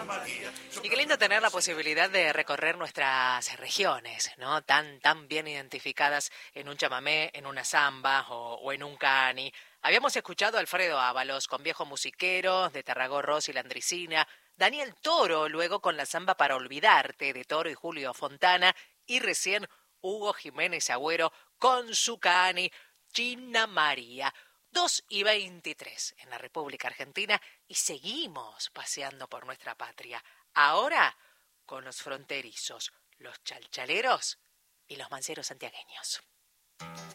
Y qué lindo tener la posibilidad de recorrer nuestras regiones, ¿no? Tan bien identificadas en un chamamé, en una samba o en un cani. Habíamos escuchado a Alfredo Ábalos con Viejo Musiquero, de Tarragó y Landricina, Daniel Toro, luego con la samba Para Olvidarte, de Toro y Julio Fontana, y recién Hugo Jiménez Agüero con su cani, China María. 2:23 en la República Argentina y seguimos paseando por nuestra patria. Ahora con los fronterizos, los chalchaleros y los manceros santiagueños.